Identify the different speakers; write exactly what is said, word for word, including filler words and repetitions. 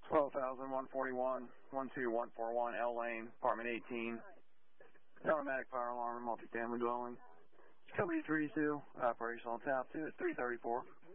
Speaker 1: twelve thousand one forty-one, one two one four one, L Lane, apartment eighteen. Automatic fire alarm, multifamily dwelling. Company three two, operational tap two, it's three thirty-four.